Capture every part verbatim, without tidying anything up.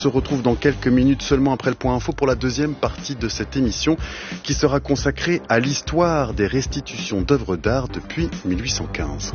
On se retrouve dans quelques minutes seulement après le point info pour la deuxième partie de cette émission qui sera consacrée à l'histoire des restitutions d'œuvres d'art depuis mille huit cent quinze.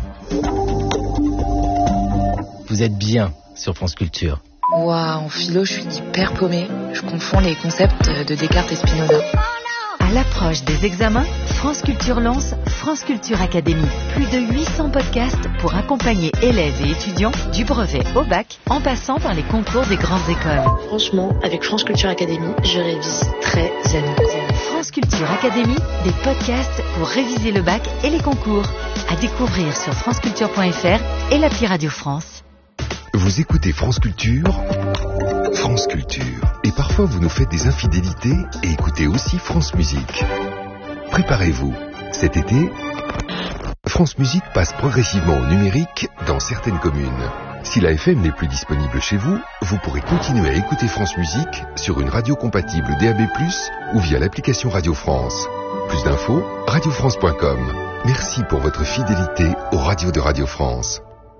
Vous êtes bien sur France Culture. Ouah, en philo, je suis hyper paumée. Je confonds les concepts de Descartes et Spinoza. À l'approche des examens, France Culture lance France Culture Academy. Plus de huit cents podcasts pour accompagner élèves et étudiants du brevet au bac, en passant par les concours des grandes écoles. Franchement, avec France Culture Academy, je révise très zen. France Culture Academy, des podcasts pour réviser le bac et les concours. À découvrir sur franceculture point f r et l'appli Radio France. Vous écoutez France Culture, France Culture. Et parfois vous nous faites des infidélités et écoutez aussi France Musique. Préparez-vous. Cet été, France Musique passe progressivement au numérique dans certaines communes. Si la F M n'est plus disponible chez vous, vous pourrez continuer à écouter France Musique sur une radio compatible D A B plus, ou via l'application Radio France. Plus d'infos, radio france point com. Merci pour votre fidélité aux radios de Radio France.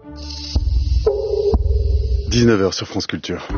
dix-neuf heures sur France Culture.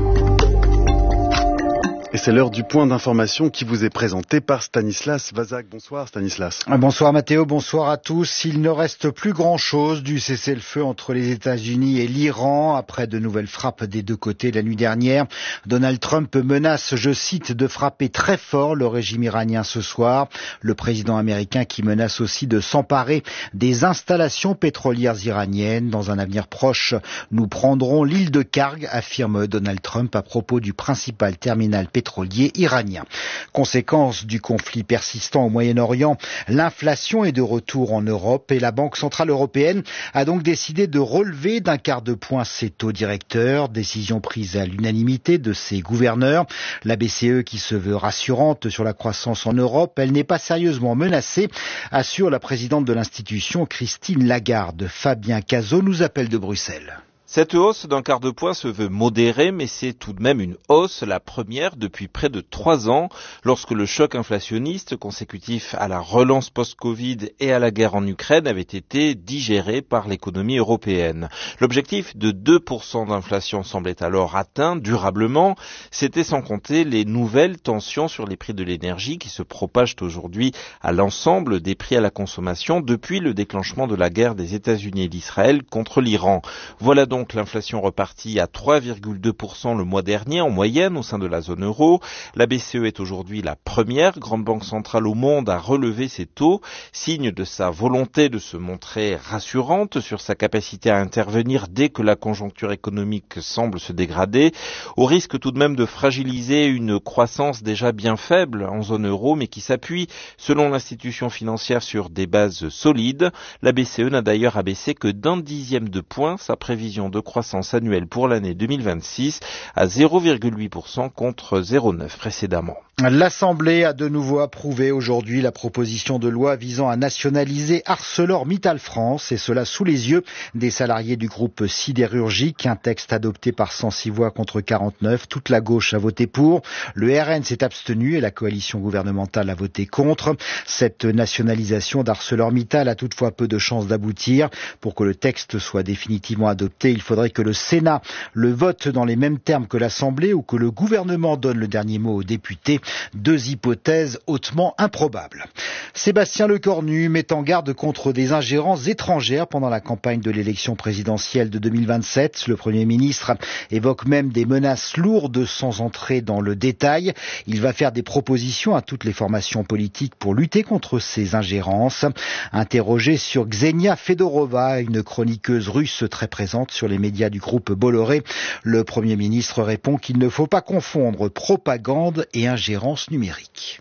Et c'est l'heure du point d'information qui vous est présenté par Stanislas Vazak. Bonsoir Stanislas. Bonsoir Mathéo, bonsoir à tous. Il ne reste plus grand-chose du cessez-le-feu entre les États-Unis et l'Iran après de nouvelles frappes des deux côtés la nuit dernière. Donald Trump menace, je cite, de frapper très fort le régime iranien ce soir. Le président américain qui menace aussi de s'emparer des installations pétrolières iraniennes. Dans un avenir proche, nous prendrons l'île de Karg, affirme Donald Trump à propos du principal terminal pétrolier pétrolier iranien. Conséquence du conflit persistant au Moyen-Orient, l'inflation est de retour en Europe et la Banque centrale européenne a donc décidé de relever d'un quart de point ses taux directeurs, décision prise à l'unanimité de ses gouverneurs. La B C E qui se veut rassurante sur la croissance en Europe, elle n'est pas sérieusement menacée, assure la présidente de l'institution Christine Lagarde. Fabien Cazot nous appelle de Bruxelles. Cette hausse d'un quart de point se veut modérée, mais c'est tout de même une hausse, la première depuis près de trois ans, lorsque le choc inflationniste consécutif à la relance post-Covid et à la guerre en Ukraine avait été digéré par l'économie européenne. L'objectif de deux pour cent d'inflation semblait alors atteint durablement. C'était sans compter les nouvelles tensions sur les prix de l'énergie qui se propagent aujourd'hui à l'ensemble des prix à la consommation depuis le déclenchement de la guerre des États-Unis et d'Israël contre l'Iran. Voilà donc Donc l'inflation repartit à trois virgule deux pour cent le mois dernier en moyenne au sein de la zone euro. La B C E est aujourd'hui la première grande banque centrale au monde à relever ses taux, signe de sa volonté de se montrer rassurante sur sa capacité à intervenir dès que la conjoncture économique semble se dégrader, au risque tout de même de fragiliser une croissance déjà bien faible en zone euro mais qui s'appuie selon l'institution financière sur des bases solides. La B C E n'a d'ailleurs abaissé que d'un dixième de point sa prévision de croissance annuelle pour l'année deux mille vingt-six à zéro virgule huit pour cent contre zéro virgule neuf pour cent précédemment. L'Assemblée a de nouveau approuvé aujourd'hui la proposition de loi visant à nationaliser ArcelorMittal France, et cela sous les yeux des salariés du groupe sidérurgique. Un texte adopté par cent six voix contre quarante-neuf. Toute la gauche a voté pour. Le R N s'est abstenu et la coalition gouvernementale a voté contre. Cette nationalisation d'ArcelorMittal a toutefois peu de chances d'aboutir. Pour que le texte soit définitivement adopté, il faudrait que le Sénat le vote dans les mêmes termes que l'Assemblée ou que le gouvernement donne le dernier mot aux députés. Deux hypothèses hautement improbables. Sébastien Lecornu met en garde contre des ingérences étrangères pendant la campagne de l'élection présidentielle de deux mille vingt-sept. Le Premier ministre évoque même des menaces lourdes sans entrer dans le détail. Il va faire des propositions à toutes les formations politiques pour lutter contre ces ingérences. Interrogé sur Ksenia Fedorova, une chroniqueuse russe très présente sur les médias du groupe Bolloré, le Premier ministre répond qu'il ne faut pas confondre propagande et ingérence numérique.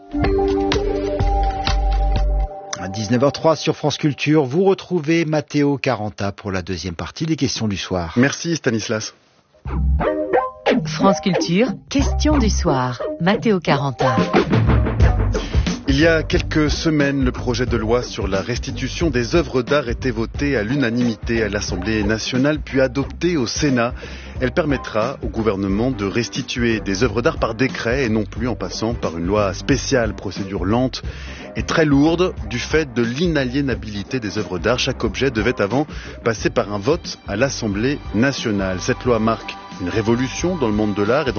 À dix-neuf heures trois sur France Culture, vous retrouvez Matteo Caranta pour la deuxième partie des questions du soir. Merci Stanislas. France Culture, questions du soir. Matteo Caranta. Il y a quelques semaines, le projet de loi sur la restitution des œuvres d'art était voté à l'unanimité à l'Assemblée nationale, puis adopté au Sénat. Elle permettra au gouvernement de restituer des œuvres d'art par décret et non plus en passant par une loi spéciale, procédure lente et très lourde du fait de l'inaliénabilité des œuvres d'art. Chaque objet devait avant passer par un vote à l'Assemblée nationale. Cette loi marque une révolution dans le monde de l'art et